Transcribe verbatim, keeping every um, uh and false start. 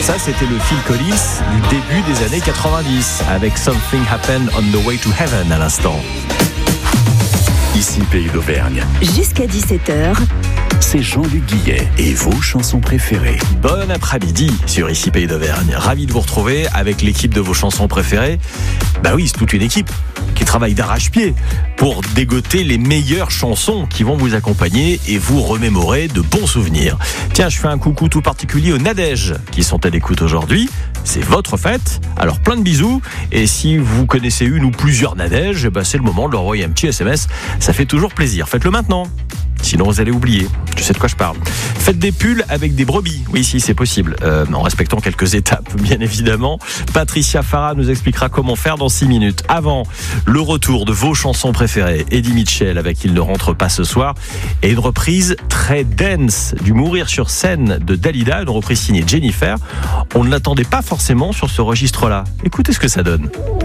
Ça, c'était le Phil Collins du début des années quatre-vingt-dix, avec Something Happened on the Way to Heaven à l'instant. Ici Pays d'Auvergne. Jusqu'à dix-sept heures. C'est Jean-Luc Guillet et vos chansons préférées. Bon après-midi sur Ici Pays d'Auvergne. Ravi de vous retrouver avec l'équipe de vos chansons préférées. Bah oui, c'est toute une équipe qui travaille d'arrache-pied pour dégoter les meilleures chansons qui vont vous accompagner et vous remémorer de bons souvenirs. Tiens, je fais un coucou tout particulier aux Nadèges qui sont à l'écoute aujourd'hui. C'est votre fête, alors plein de bisous. Et si vous connaissez une ou plusieurs Nadèges, bah c'est le moment de leur envoyer un petit S M S. Ça fait toujours plaisir. Faites-le maintenant. Sinon, vous allez oublier. Je sais de quoi je parle. Faites des pulls avec des brebis. Oui, si, c'est possible. Euh, en respectant quelques étapes, bien évidemment. Patricia Farah nous expliquera comment faire dans six minutes. Avant, le retour de vos chansons préférées. Eddie Mitchell avec Il ne rentre pas ce soir. Et une reprise très dance du Mourir sur scène de Dalida. Une reprise signée Jennifer. On ne l'attendait pas forcément sur ce registre-là. Écoutez ce que ça donne.